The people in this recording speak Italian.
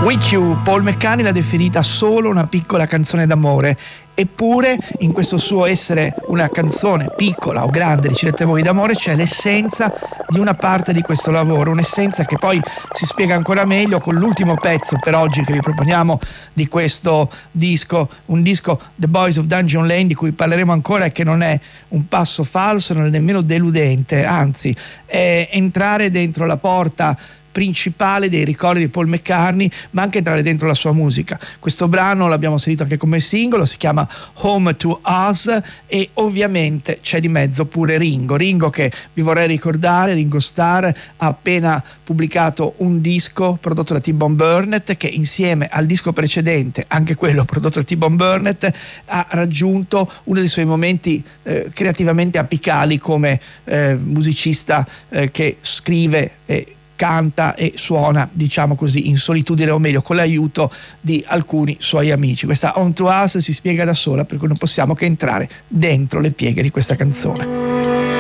With You, Paul McCartney l'ha definita solo una piccola canzone d'amore, eppure in questo suo essere una canzone piccola o grande, decidete voi, d'amore, c'è l'essenza di una parte di questo lavoro, un'essenza che poi si spiega ancora meglio con l'ultimo pezzo per oggi che vi proponiamo di questo disco, un disco, The Boys of Dungeon Lane, di cui parleremo ancora e che non è un passo falso, non è nemmeno deludente, anzi è entrare dentro la porta principale dei ricordi di Paul McCartney, ma anche entrare dentro la sua musica. Questo brano l'abbiamo sentito anche come singolo, si chiama Home to Us, e ovviamente c'è di mezzo pure Ringo che vi vorrei ricordare. Ringo Starr ha appena pubblicato un disco prodotto da T-Bone Burnett, che insieme al disco precedente, anche quello prodotto da T-Bone Burnett, ha raggiunto uno dei suoi momenti creativamente apicali come musicista che scrive e canta e suona, diciamo così, in solitudine, o meglio con l'aiuto di alcuni suoi amici. Questa On to Us si spiega da sola, per cui non possiamo che entrare dentro le pieghe di questa canzone.